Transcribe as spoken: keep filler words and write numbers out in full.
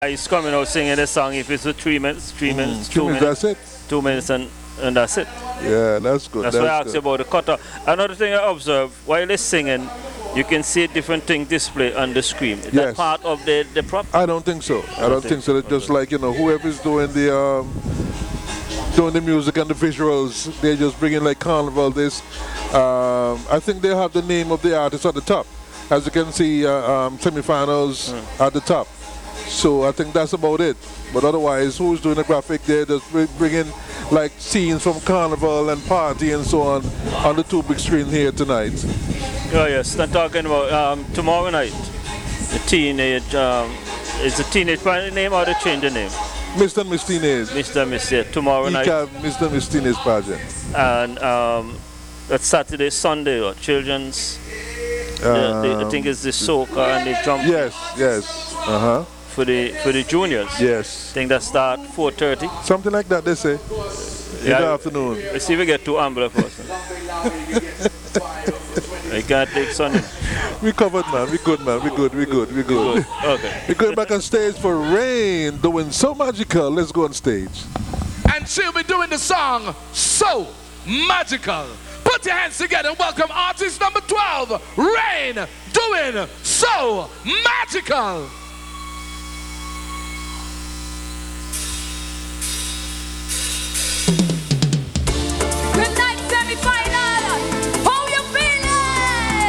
He's coming out singing the song. If it's a three minutes, three minutes, Two two minutes, minutes, that's it. two minutes, and, and that's it. Yeah, that's good. That's, that's why I asked good. you about the cutter. Another thing I observed while they're singing, you can see different things displayed on the screen. Is that Yes. part of the the prop? I don't think so. I don't think so. It's just like, you know, whoever's doing the um, doing the music and the visuals, they just bring in like Carnival this. Um, I think they have the name of the artist at the top. As you can see, uh, um, semifinals Mm. at the top. So I think that's about it. But otherwise, who's doing the graphic there? Just bring, bring in like scenes from Carnival and party and so on on the two big screen here tonight. Oh yes, I'm talking about um, tomorrow night. The teenage, um, is the teenage by the name or they change the name? Mister and Miss Teenage. Mister and Miss Yeah, tomorrow E night. C A B Mister and Miss Teenage pageant. And um, that's Saturday, Sunday, or children's. the, the, I think it's the soca and the jump Yes, yes. Uh huh. for the for the juniors. Yes. I think that start four thirty. Something like that, they say. In Yeah. the afternoon. Let's see if we get two ambulance person. I can't take Sunday. We covered, man. We good, man. We good, we good, we good. Good. Okay. We're going back on stage for Rain, doing So Magical. Let's go on stage. And she'll be doing the song So Magical. Put your hands together and welcome artist number twelve, Rain, doing So Magical.